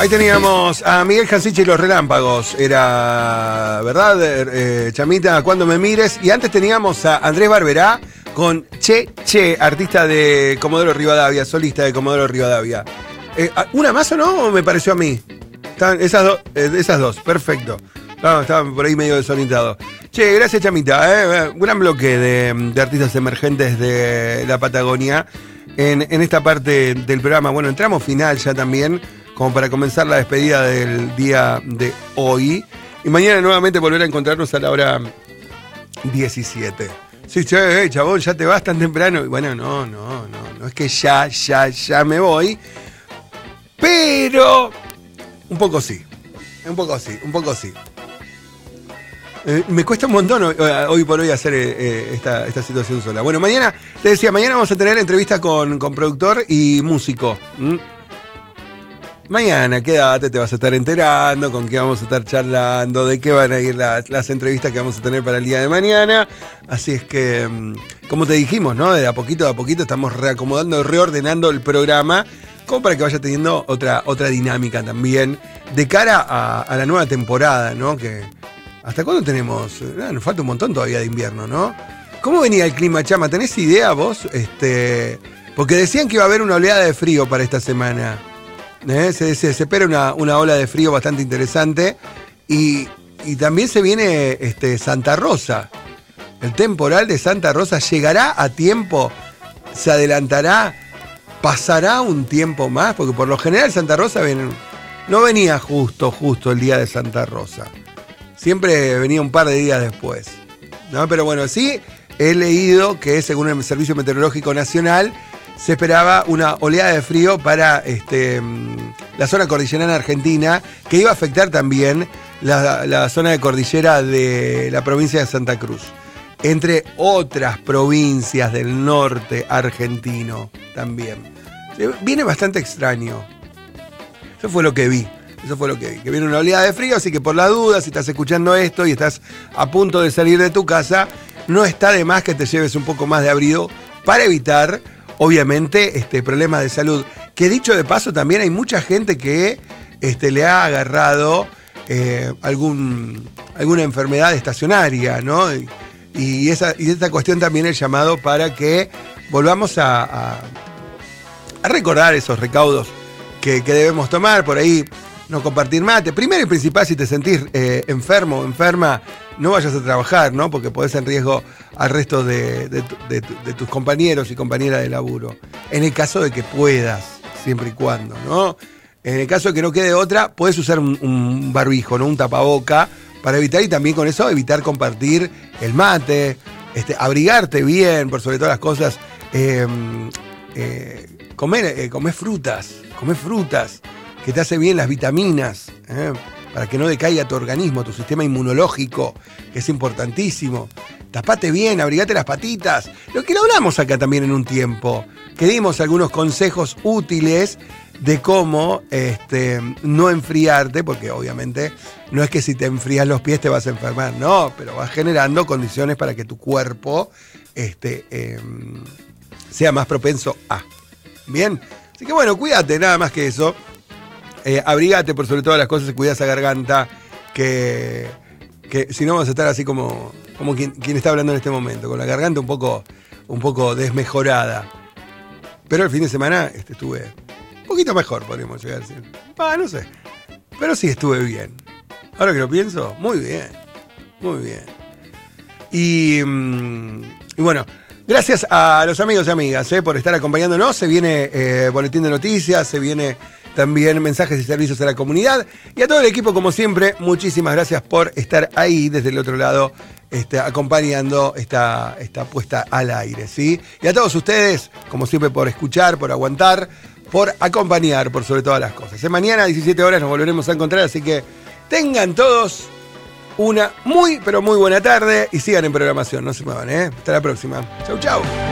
Ahí teníamos a Miguel Hansichi y los Relámpagos. Era, ¿verdad? Chamita, cuando me mires. Y antes teníamos a Andrés Barberá con Che, artista de Comodoro Rivadavia, solista de Comodoro Rivadavia. ¿Una más o no? ¿O me pareció a mí? Están esas dos, perfecto. Estaban por ahí medio desorientados. Che, gracias Chamita. Gran bloque de artistas emergentes de la Patagonia en esta parte del programa. Bueno, entramos final ya también, como para comenzar la despedida del día de hoy. Y mañana nuevamente volver a encontrarnos a la hora 17. Sí, che, chabón, ya te vas tan temprano. Y bueno, no es que ya me voy. Pero un poco sí. Me cuesta un montón hoy por hoy hacer esta situación sola. Bueno, mañana, te decía, mañana vamos a tener entrevista con productor y músico. Mañana, quédate, te vas a estar enterando con qué vamos a estar charlando, de qué van a ir las entrevistas que vamos a tener para el día de mañana. Así es que, como te dijimos, ¿no? De a poquito estamos reacomodando, reordenando el programa, como para que vaya teniendo otra dinámica también, de cara a la nueva temporada, ¿no? Que ¿hasta cuándo tenemos? Nos falta un montón todavía de invierno, ¿no? ¿Cómo venía el clima, Chama? ¿Tenés idea vos? Porque decían que iba a haber una oleada de frío para esta semana. Se espera una ola de frío bastante interesante. Y también se viene Santa Rosa. El temporal de Santa Rosa llegará a tiempo, se adelantará, pasará un tiempo más, porque por lo general Santa Rosa no venía justo el día de Santa Rosa. Siempre venía un par de días después, ¿no? Pero bueno, sí he leído que según el Servicio Meteorológico Nacional se esperaba una oleada de frío para la zona cordillerana argentina, que iba a afectar también la zona de cordillera de la provincia de Santa Cruz, entre otras provincias del norte argentino también. Viene bastante extraño. Eso fue lo que vi. Que viene una oleada de frío, así que por la duda, si estás escuchando esto y estás a punto de salir de tu casa, no está de más que te lleves un poco más de abrigo para evitar, obviamente, problemas de salud. Que dicho de paso, también hay mucha gente que le ha agarrado alguna enfermedad estacionaria, ¿no? Y esta cuestión también es llamado para que volvamos a recordar esos recaudos que debemos tomar. Por ahí, no compartir mate. Primero y principal, si te sentís enfermo o enferma, no vayas a trabajar, ¿no? Porque podés en riesgo al resto de tus compañeros y compañeras de laburo. En el caso de que puedas, siempre y cuando, ¿no? En el caso de que no quede otra, podés usar un barbijo, ¿no? Un tapaboca, para evitar, y también con eso evitar compartir el mate, abrigarte bien, por sobre todas las cosas, comer frutas, que te hace bien las vitaminas, para que no decaiga tu organismo, tu sistema inmunológico, que es importantísimo. Tapate bien, abrigate las patitas. Lo que lo hablamos acá también en un tiempo, que dimos algunos consejos útiles de cómo no enfriarte, porque obviamente no es que si te enfrías los pies te vas a enfermar, no, pero vas generando condiciones para que tu cuerpo sea más propenso a. Bien, así que bueno, cuídate, nada más que eso. Abrigate por sobre todas las cosas y cuida esa garganta, que si no vamos a estar así como quien está hablando en este momento, con la garganta un poco desmejorada. Pero el fin de semana estuve un poquito mejor, podríamos llegar a decir. No sé, pero sí estuve bien. Ahora que lo pienso, muy bien. Y bueno, gracias a los amigos y amigas por estar acompañándonos. Se viene boletín de noticias, se viene también mensajes y servicios a la comunidad. Y a todo el equipo, como siempre, muchísimas gracias por estar ahí desde el otro lado, acompañando esta puesta al aire, ¿sí? Y a todos ustedes, como siempre, por escuchar, por aguantar, por acompañar, por sobre todas las cosas. Mañana a 17 horas nos volveremos a encontrar, así que tengan todos una muy, pero muy buena tarde y sigan en programación. No se muevan, Hasta la próxima. Chau.